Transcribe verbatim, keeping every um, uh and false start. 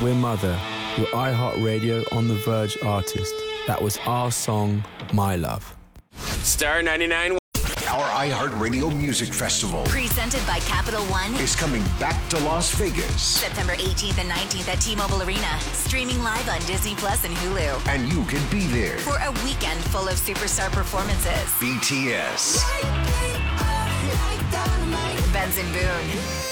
We're Mother, your iHeartRadio On The Verge artist. That was our song, My Love. Star ninety-nine. Our iHeartRadio Music Festival, presented by Capital One, is coming back to Las Vegas. September eighteenth and nineteenth at T-Mobile Arena. Streaming live on Disney Plus and Hulu. And you can be there for a weekend full of superstar performances. B T S, Benson Boone,